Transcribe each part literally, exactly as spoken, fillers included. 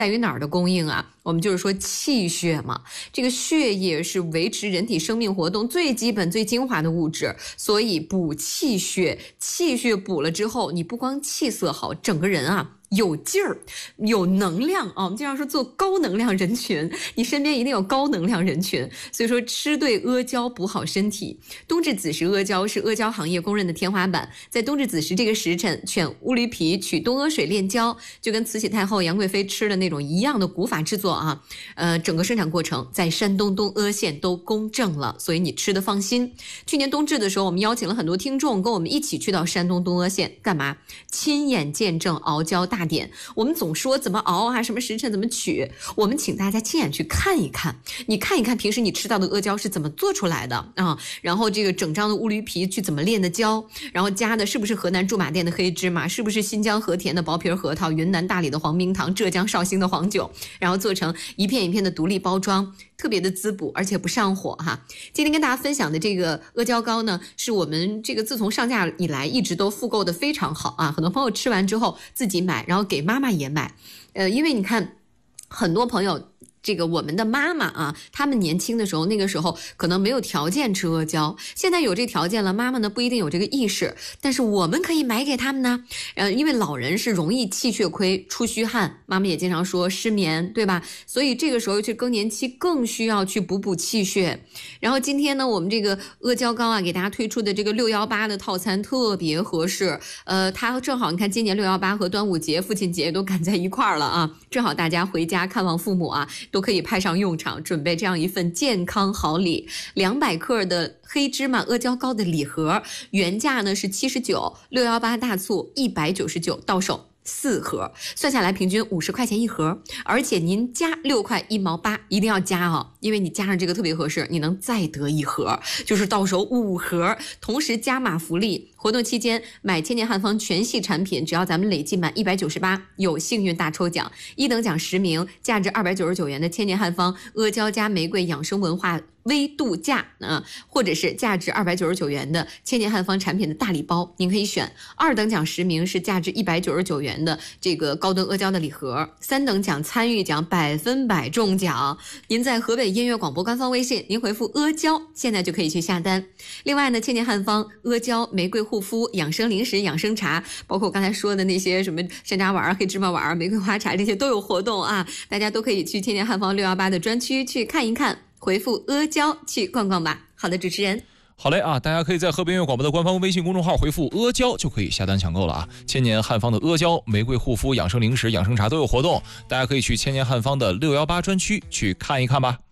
在于哪儿的供应啊？我们就是说气血嘛，这个血液是维持人体生命活动最基本最精华的物质，所以补气血，气血补了之后，你不光气色好，整个人啊有劲儿，有能量啊！我们经常说做高能量人群，你身边一定有高能量人群。所以说吃对阿胶补好身体。冬至子时阿胶是阿胶行业公认的天花板，在冬至子时这个时辰，选乌驴皮取冬阿水炼胶，就跟慈禧太后杨贵妃吃的那种一样的古法制作啊。呃，整个生产过程在山东东阿县都公证了，所以你吃的放心。去年冬至的时候，我们邀请了很多听众跟我们一起去到山东东阿县干嘛？亲眼见证熬胶大典。我们总说怎么熬啊，什么时辰怎么取，我们请大家亲眼去看一看，你看一看平时你吃到的阿胶是怎么做出来的啊，然后这个整张的乌驴皮去怎么炼的胶，然后加的是不是河南驻马店的黑芝麻，是不是新疆和田的薄皮核桃，云南大理的黄冰糖，浙江绍兴的黄酒，然后做成一片一片的独立包装，特别的滋补，而且不上火哈。今天跟大家分享的这个阿胶糕呢，是我们这个自从上架以来一直都复购的非常好啊，很多朋友吃完之后自己买，然后给妈妈也买，呃，因为你看很多朋友。这个我们的妈妈啊，他们年轻的时候，那个时候可能没有条件吃阿胶，现在有这条件了，妈妈呢不一定有这个意识，但是我们可以买给他们呢。呃，因为老人是容易气血亏、出虚汗，妈妈也经常说失眠，对吧？所以这个时候去更年期更需要去补补气血。然后今天呢，我们这个阿胶糕啊，给大家推出的这个六一八的套餐特别合适。呃，它正好你看，今年六一八和端午节、父亲节都赶在一块儿了啊，正好大家回家看望父母啊。都可以派上用场，准备这样一份健康好礼。两百克的黑芝麻阿胶糕的礼盒，原价呢是七十九，六一八大促一百九十九，到手四盒，算下来平均五十块钱一盒，而且您加六块一毛八，一定要加哦，因为你加上这个特别合适，你能再得一盒，就是到手五盒，同时加码福利。活动期间买千年汉方全系产品，只要咱们累计满一百九十八，有幸运大抽奖，一等奖十名，价值二百九十九元的千年汉方阿胶加玫瑰养生文化微度假啊，或者是价值二百九十九元的千年汉方产品的大礼包，您可以选。二等奖十名是价值一百九十九元的这个高端阿胶的礼盒，三等奖参与奖百分百中奖。您在河北音乐广播官方微信，您回复阿胶，现在就可以去下单。另外呢，千年汉方阿胶玫瑰护肤养生零食养生茶，包括我刚才说的那些什么山楂丸、黑芝麻丸、玫瑰花茶，这些都有活动啊，大家都可以去千年汉方六一八的专区去看一看，回复阿胶去逛逛吧。好的，主持人。 好嘞啊，大家可以在河北音乐广播的官方微信公众号回复阿胶就可以下单抢购了啊！千年汉方的阿胶、玫瑰护肤、养生零食、养生茶都有活动，大家可以去千年汉方的六一八专区去看一看吧。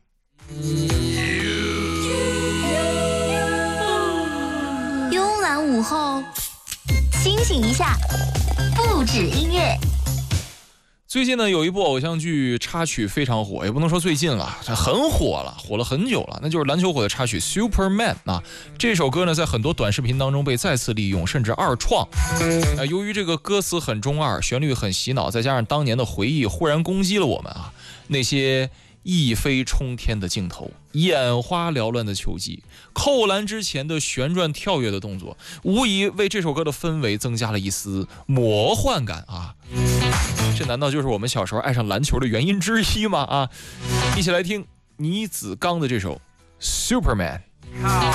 慵懒午后，清醒一下，不止音乐。 最近呢，有一部偶像剧插曲非常火，也不能说最近了，这很火了，火了很久了，那就是篮球火的插曲 Superman 啊。这首歌呢，在很多短视频当中被再次利用，甚至二创。呃，由于这个歌词很中二，旋律很洗脑，再加上当年的回忆忽然攻击了我们啊，那些一飞冲天的镜头，眼花缭乱的球技，扣篮之前的旋转跳跃的动作，无疑为这首歌的氛围增加了一丝魔幻感啊！这难道就是我们小时候爱上篮球的原因之一吗？啊，一起来听倪子刚的这首 Superman。